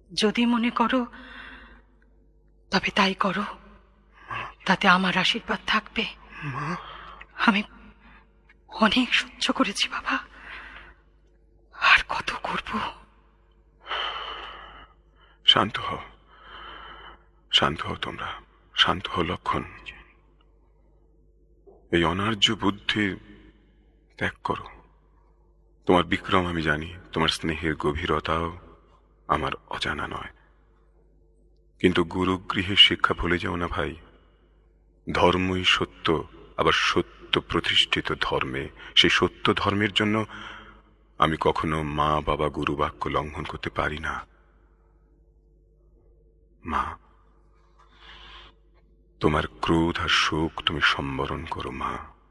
যদি মনে করো তবে তাই করো, তাতে আমার আশীর্বাদ থাকবে। আমি অনেক সহ্য করেছি বাবা, আর কত করব? শান্ত হও, শান্ত হও, তোমরা শান্ত হও লক্ষণ। এই অনার্য বুদ্ধি ত্যাগ করো। তোমার বিক্রম আমি জানি, তোমার স্নেহের গভীরতাও আমার অজানা নয়, কিন্তু গুরুগৃহের শিক্ষা ভুলে যাও না ভাই। ধর্মই সত্য, আবার সত্য প্রতিষ্ঠিত ধর্মে, সেই সত্য ধর্মের জন্য আমি কখনো মা বাবা গুরু বাক্য লঙ্ঘন করতে পারি না। মা, তোমার ক্রোধ আর শোক তুমি সম্বরণ করো মা।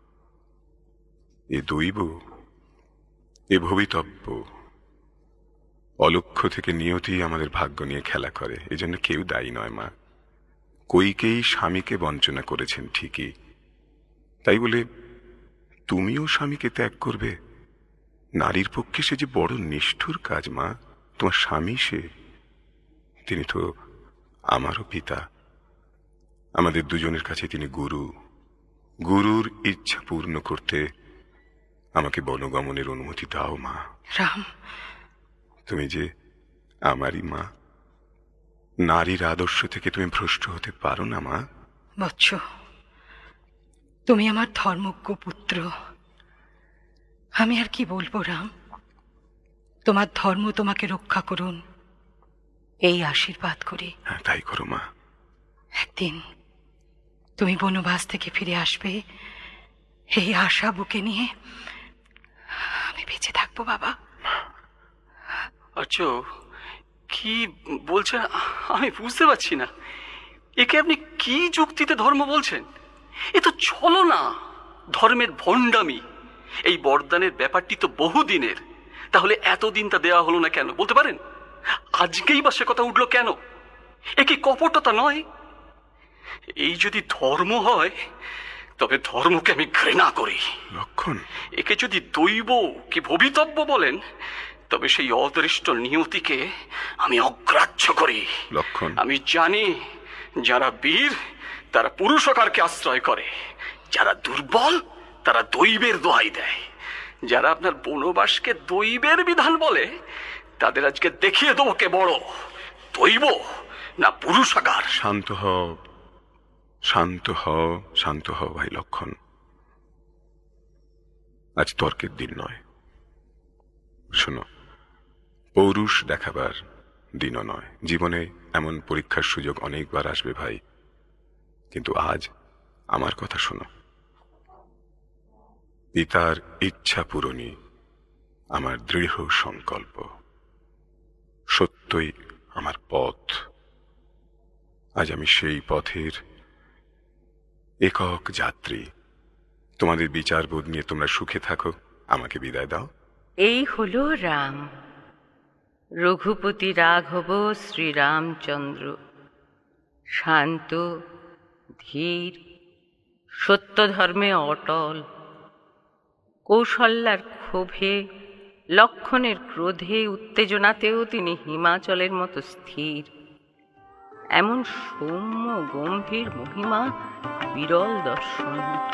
এ দৈব, এ ভবিতব্য, অলক্ষ্য থেকে নিয়তি আমাদের ভাগ্য নিয়ে খেলা করে, এজন্য কেউ দায়ী নয় মা। কইকেই স্বামীকে বঞ্চনা করেছেন ঠিকই, তাই বলে তুমিও স্বামীকে ত্যাগ করবে? নারীর পক্ষে সে যে বড় নিষ্ঠুর কাজ মা। তোমার স্বামী সে, তিনি তো আমারও পিতা। আমাদের দুজনের কাছে তিনি গুরু। গুরুর ইচ্ছা পূর্ণ করতে আমাকে বনগমনের অনুমতি দাও মা। রাম, তুমি যে আমারই মা, নারীর আদর্শ থেকে তুমি ভ্রষ্ট হতে পারো না মা। বৎস, তুমি আমার ধর্মজ্ঞ পুত্র। আমি আর কি বলবো রাম? তোমার ধর্ম তোমাকে রক্ষা করুন, এই আশীর্বাদ করি। হ্যাঁ, তাই করো মা। একদিন তুমি বনবাস থেকে ফিরে আসবে, এই আশা বুকে নিয়ে আমি বেঁচে থাকবো বাবা। আচ্ছা, কি বলছেন আমি বুঝতে পারছি না। একে আপনি কি যুক্তিতে ধর্ম বলছেন? এ তো ছলনা, ধর্মের ভণ্ডামি। এই বরদানের ব্যাপারটি তো বহুদিনের, তাহলে এতদিন তা দেওয়া হলো না কেন বলতে পারেন? আজকেই বা সে কথা উঠলো কেন? এ কি কপটতা নয়? এই যদি ধর্ম হয় তবে ধর্মকে আমি ঘৃণা করি। লক্ষণ, একে যদি দৈব কি ভবিতব্য বলেন তবে সেই অদৃষ্ট নিয়তিকে আমি অগ্রাহ্য করি। লক্ষণ, আমি জানি যারা বীর তারা পুরুষকারকে আশ্রয় করে, যারা দুর্বল তারা দৈবের দোহাই দেয়। যারা আপনার বনবাসকে দৈবের বিধান বলে তাদের আজকে দেখিয়ে দেবো কে বড়, দৈব না পুরুষকার। শান্ত হও, শান্ত হও, শান্ত হও ভাই লক্ষণ। আজ তর্কের দিন নয়, শোনো, পৌরুষ দেখাবার দিনও নয়। জীবনে এমন পরীক্ষার সুযোগ অনেকবার আসবে ভাই, কিন্তু আজ আমার কথা শোনো। পিতার ইচ্ছা পূরণই আমার দৃঢ় সংকল্প, সত্যই আমার পথ। আজ আমি সেই পথের একক যাত্রী। তোমাদের বিচারবোধ নিয়ে তোমরা সুখে থাকো, আমাকে বিদায় দাও। এই হলো রাম, রঘুপতি রাঘব শ্রীরামচন্দ্র। শান্ত, ধীর, সত্য ধর্মে অটল। কৌশল্যার ক্ষোভে, লক্ষণের ক্রোধে, উত্তেজনাতেও তিনি হিমাচলের মতো স্থির। এমন সৌম্য গম্ভীর মহিমা বিরল দর্শন।